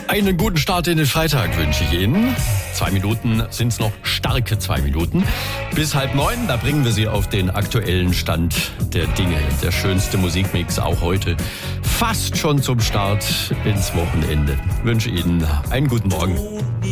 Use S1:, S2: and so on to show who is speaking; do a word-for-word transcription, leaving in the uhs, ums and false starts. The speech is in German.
S1: Einen guten Start in den Freitag wünsche ich Ihnen. Zwei Minuten sind es noch, starke zwei Minuten. Bis halb neun, da bringen wir Sie auf den aktuellen Stand der Dinge. Der schönste Musikmix auch heute. Fast schon zum Start ins Wochenende. Ich wünsche Ihnen einen guten Morgen.